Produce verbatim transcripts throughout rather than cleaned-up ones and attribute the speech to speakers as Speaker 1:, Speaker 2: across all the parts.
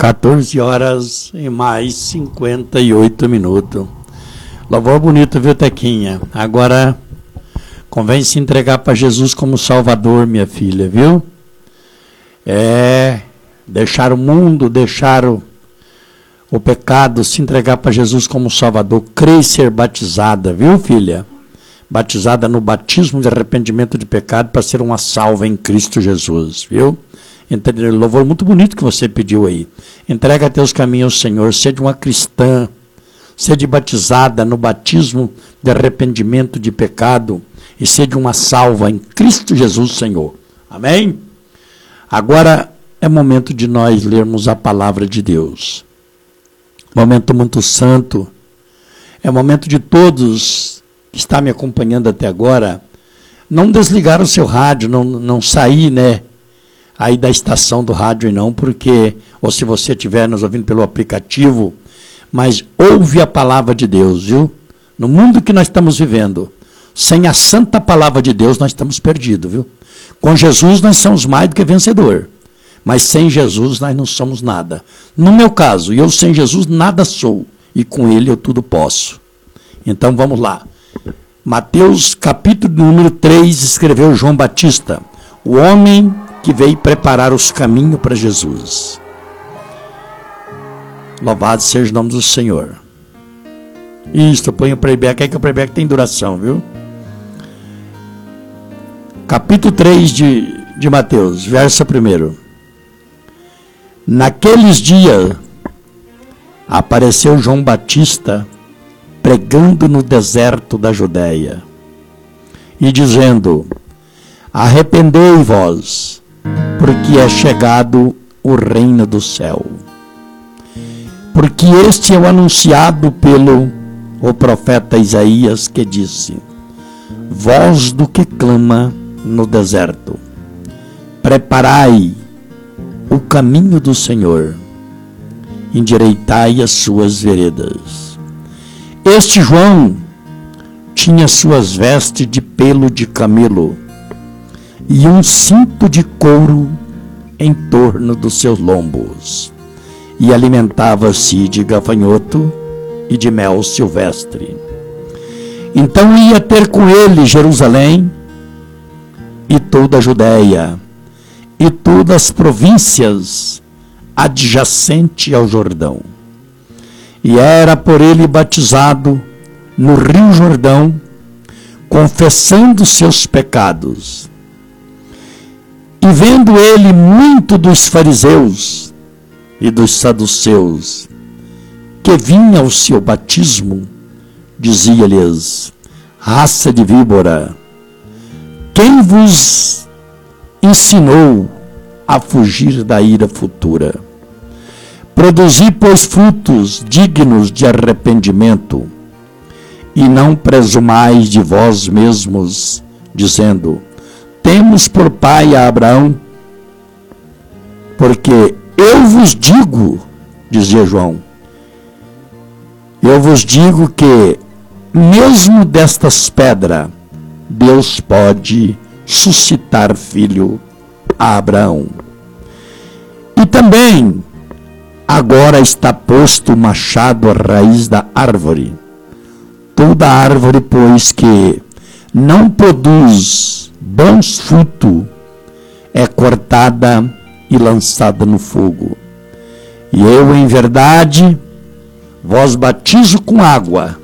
Speaker 1: quatorze horas e mais cinquenta e oito minutos. Louvor bonito, viu, Tequinha? Agora, convém se entregar para Jesus como Salvador, minha filha, viu? É, deixar o mundo, deixar o, o pecado, se entregar para Jesus como Salvador, crer e ser batizada, viu, filha? Batizada no batismo de arrependimento de pecado para ser uma salva em Cristo Jesus, viu? Entendeu? Louvor muito bonito que você pediu aí. Entrega teus caminhos ao Senhor, seja uma cristã, seja batizada no batismo de arrependimento de pecado e seja uma salva em Cristo Jesus, Senhor. Amém? Agora é momento de nós lermos a palavra de Deus. Momento muito santo. É momento de todos que estão me acompanhando até agora não desligar o seu rádio, não, não sair, né? Aí da estação do rádio e não, porque, ou se você estiver nos ouvindo pelo aplicativo, mas ouve a palavra de Deus, viu? No mundo que nós estamos vivendo, sem a santa palavra de Deus, nós estamos perdidos, viu? Com Jesus nós somos mais do que vencedor, mas sem Jesus nós não somos nada. No meu caso, eu sem Jesus nada sou, e com Ele eu tudo posso. Então vamos lá. Mateus capítulo número três, escreveu João Batista, o homem que veio preparar os caminhos para Jesus. Louvado seja o nome do Senhor. Isso, põe o playback, é que o playback tem duração, viu? Capítulo três de, de Mateus, verso primeiro. Naqueles dias, apareceu João Batista pregando no deserto da Judéia e dizendo: arrependei-vos, porque é chegado o reino do céu. Porque este é o anunciado pelo o profeta Isaías, que disse: voz do que clama no deserto, preparai o caminho do Senhor, endireitai as suas veredas. Este João tinha suas vestes de pelo de camelo e um cinto de couro em torno dos seus lombos, e alimentava-se de gafanhoto e de mel silvestre. Então ia ter com ele Jerusalém e toda a Judéia e todas as províncias adjacentes ao Jordão. E era por ele batizado no rio Jordão, confessando seus pecados. E vendo ele muito dos fariseus e dos saduceus, que vinha ao seu batismo, dizia-lhes: raça de víbora, quem vos ensinou a fugir da ira futura? Produzi, pois, frutos dignos de arrependimento, e não presumais de vós mesmos, dizendo: temos por pai a Abraão. Porque eu vos digo, dizia João, eu vos digo que, mesmo destas pedras, Deus pode suscitar filho a Abraão. E também, agora está posto o machado à raiz da árvore. Toda árvore, pois, que não produz bons frutos, é cortada e lançada no fogo. E eu, em verdade, vos batizo com água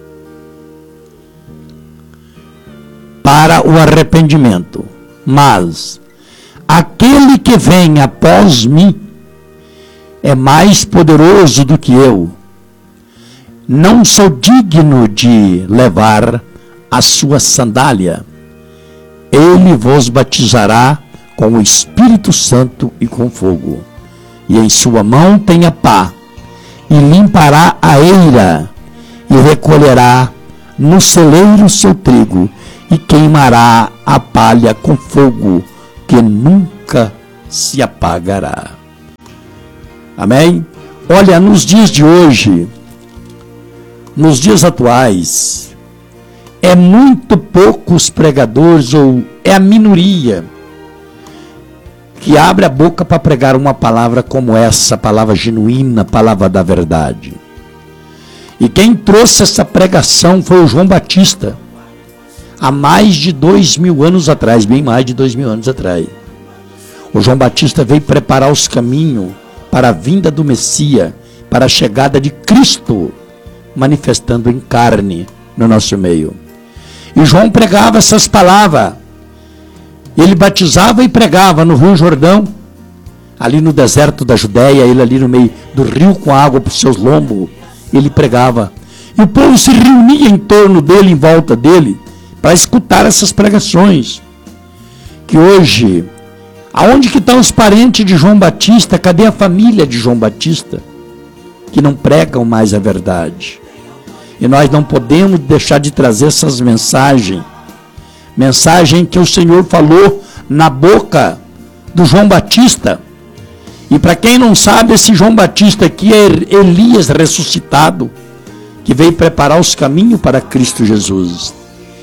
Speaker 1: para o arrependimento. Mas aquele que vem após mim é mais poderoso do que eu. Não sou digno de levar a sua sandália. Ele vos batizará com o Espírito Santo e com fogo. E em sua mão tem a pá, e limpará a eira, e recolherá no celeiro seu trigo, e queimará a palha com fogo, que nunca se apagará. Amém? Olha, nos dias de hoje, nos dias atuais, é muito poucos pregadores, ou é a minoria, que abre a boca para pregar uma palavra como essa, palavra genuína, palavra da verdade. E quem trouxe essa pregação foi o João Batista, há mais de dois mil anos atrás, bem mais de dois mil anos atrás. O João Batista veio preparar os caminhos para a vinda do Messias, para a chegada de Cristo, manifestando em carne no nosso meio. E João pregava essas palavras. Ele batizava e pregava no Rio Jordão, ali no deserto da Judéia, ele ali no meio do rio com água para os seus lombos, ele pregava. E o povo se reunia em torno dele, em volta dele, para escutar essas pregações. Que hoje, aonde que estão os parentes de João Batista? Cadê a família de João Batista? Que não pregam mais a verdade. E nós não podemos deixar de trazer essas mensagens. Mensagem que o Senhor falou na boca do João Batista. E para quem não sabe, esse João Batista aqui é Elias ressuscitado, que veio preparar os caminhos para Cristo Jesus.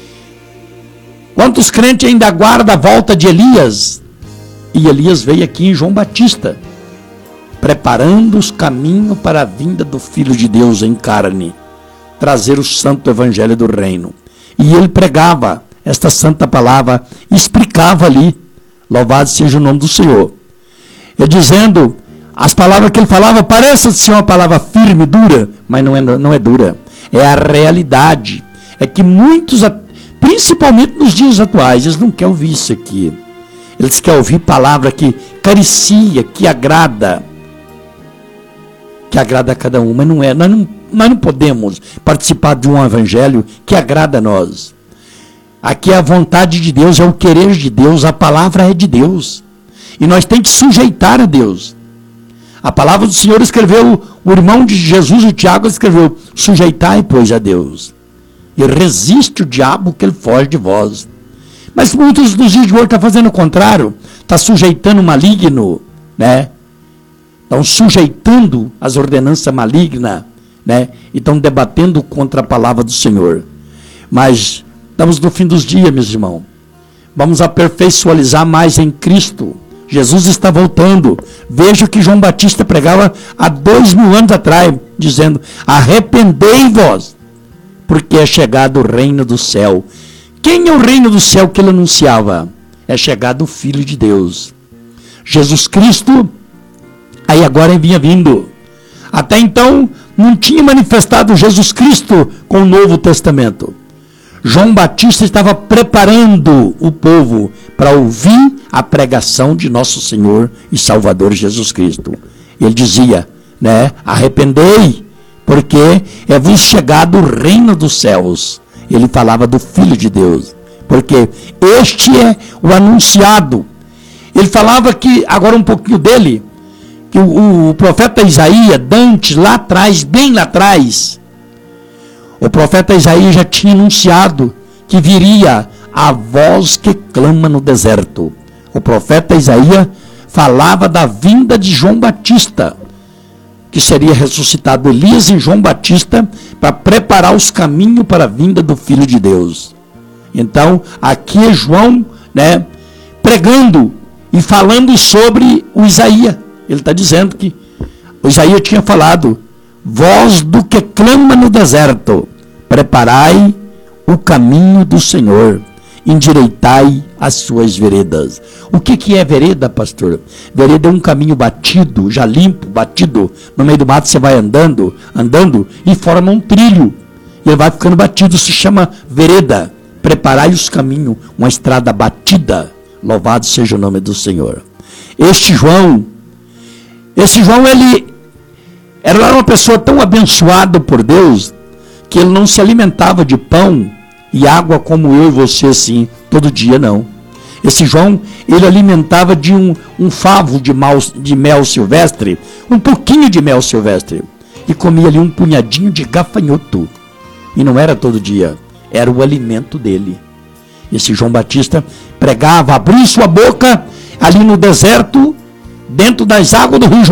Speaker 1: Quantos crentes ainda aguardam a volta de Elias? E Elias veio aqui em João Batista, preparando os caminhos para a vinda do Filho de Deus em carne, trazer o santo evangelho do reino. E ele pregava esta santa palavra, explicava ali, louvado seja o nome do Senhor. E dizendo, as palavras que ele falava parecem ser uma palavra firme, dura, mas não é, não é dura. É a realidade. É que muitos, principalmente nos dias atuais, eles não querem ouvir isso aqui. Eles querem ouvir palavra que caricia, que agrada. Que agrada a cada um, mas não é. Nós não, nós não podemos participar de um evangelho que agrada a nós. Aqui é a vontade de Deus, é o querer de Deus, a palavra é de Deus. E nós temos que sujeitar a Deus. A palavra do Senhor escreveu, o irmão de Jesus, o Tiago, escreveu, sujeitai, pois, a Deus. E resiste o diabo que ele foge de vós. Mas muitos dos dias de hoje estão fazendo o contrário. Está sujeitando o maligno, né? Estão sujeitando as ordenanças malignas, né? E estão debatendo contra a palavra do Senhor. Mas estamos no fim dos dias, meus irmãos. Vamos aperfeiçoar mais em Cristo. Jesus está voltando. Veja o que João Batista pregava há dois mil anos atrás, dizendo, arrependei-vos, porque é chegado o reino do céu. Quem é o reino do céu que ele anunciava? É chegado o Filho de Deus. Jesus Cristo, aí agora vinha vindo. Até então, não tinha manifestado Jesus Cristo com o Novo Testamento. João Batista estava preparando o povo para ouvir a pregação de nosso Senhor e Salvador Jesus Cristo. Ele dizia, né, arrependei, porque é vos chegado o reino dos céus. Ele falava do Filho de Deus, porque este é o anunciado. Ele falava que, agora um pouquinho dele, que o, o profeta Isaías, Dante, lá atrás, bem lá atrás, o profeta Isaías já tinha anunciado que viria a voz que clama no deserto. O profeta Isaías falava da vinda de João Batista, que seria ressuscitado Elias e João Batista para preparar os caminhos para a vinda do Filho de Deus. Então, aqui é João, né, pregando e falando sobre o Isaías. Ele está dizendo que o Isaías tinha falado, voz do que clama no deserto, preparai o caminho do Senhor, endireitai as suas veredas. O que, que é vereda, pastor? Vereda é um caminho batido, já limpo, batido. No meio do mato você vai andando, andando e forma um trilho. E ele vai ficando batido, se chama vereda. Preparai os caminhos, uma estrada batida. Louvado seja o nome do Senhor. Este João, esse João, ele era uma pessoa tão abençoada por Deus, que ele não se alimentava de pão e água como eu e você, assim, todo dia, não. Esse João, ele alimentava de um, um favo de, mal, de mel silvestre, um pouquinho de mel silvestre, e comia ali um punhadinho de gafanhoto. E não era todo dia, era o alimento dele. Esse João Batista pregava, abriu sua boca ali no deserto, dentro das águas do Rio